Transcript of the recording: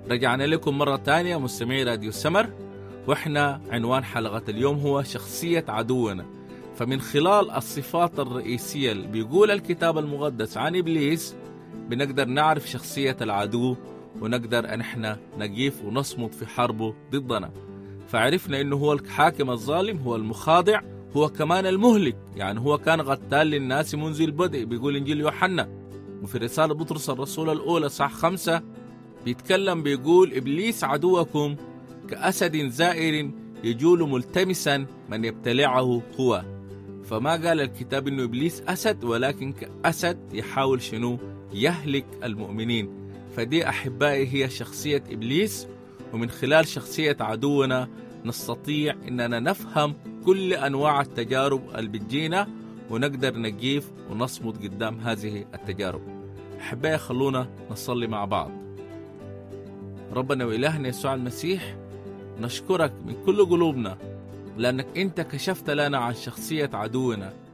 رجعنا لكم مرة تانية مستمعي راديو السمر، وإحنا عنوان حلقة اليوم هو شخصية عدونا. فمن خلال الصفات الرئيسية اللي بيقول الكتاب المقدس عن إبليس بنقدر نعرف شخصية العدو، ونقدر أن احنا نقيف ونصمد في حربه ضدنا. فعرفنا أنه هو الحاكم الظالم، هو المخاضع، هو كمان المهلك. يعني هو كان قتال للناس منذ البدء، بيقول إنجيل يوحنا. وفي رسالة بطرس الرسول الأولى صح 5 بيتكلم بيقول: إبليس عدوكم كأسد زائر يجول ملتمسا من يبتلعه هو. فما قال الكتاب إنه إبليس أسد، ولكن كأسد يحاول شنو؟ يهلك المؤمنين. فدي أحبائي هي شخصية إبليس، ومن خلال شخصية عدونا نستطيع إننا نفهم كل أنواع التجارب اللي بتجينا، ونقدر نقيف ونصمد قدام هذه التجارب. أحبائي خلونا نصلي مع بعض. ربنا وإلهنا يسوع المسيح، نشكرك من كل قلوبنا لأنك أنت كشفت لنا عن شخصية عدونا،